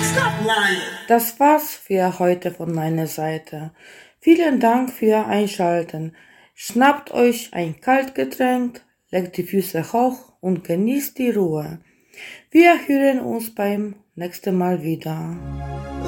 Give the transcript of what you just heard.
Das war's für heute von meiner Seite. Vielen Dank für Ihr Einschalten. Schnappt euch ein Kaltgetränk, legt die Füße hoch und genießt die Ruhe. Wir hören uns beim nächsten Mal wieder.